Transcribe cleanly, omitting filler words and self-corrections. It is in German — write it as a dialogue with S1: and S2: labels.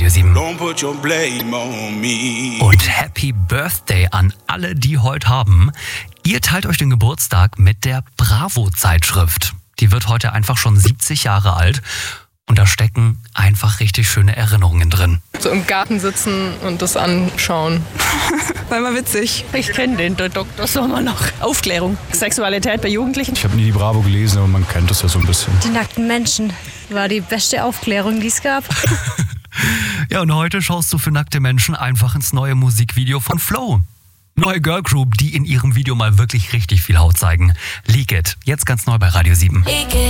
S1: Radio 7.
S2: Don't put your blame on me.
S1: Und Happy Birthday an alle, die heute haben. Ihr teilt euch den Geburtstag mit der Bravo-Zeitschrift. Die wird heute einfach schon 70 Jahre alt. Und da stecken einfach richtig schöne Erinnerungen drin.
S3: So im Garten sitzen und das anschauen.
S4: War immer witzig.
S5: Ich kenne den, der Dr. Sommer noch. Aufklärung, Sexualität bei Jugendlichen.
S6: Ich habe nie die Bravo gelesen, aber man kennt das ja so ein bisschen.
S7: Die nackten Menschen war die beste Aufklärung, die es gab.
S1: Ja, und heute schaust du für nackte Menschen einfach ins neue Musikvideo von Flow. Neue Girlgroup, die in ihrem Video mal wirklich richtig viel Haut zeigen. Leak It, jetzt ganz neu bei Radio 7.